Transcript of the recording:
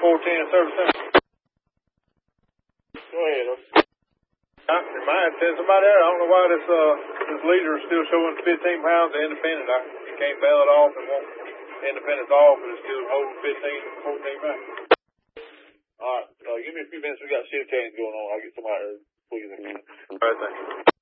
410 service center. Go ahead. It might send somebody there. I don't know why this leader is still showing 15 pounds of independent. You can't bail it off and won't independence off, but it's still holding 14 pounds. All right. Give me a few minutes. We got shift change going on. I'll get somebody there. Please. All right, thank you.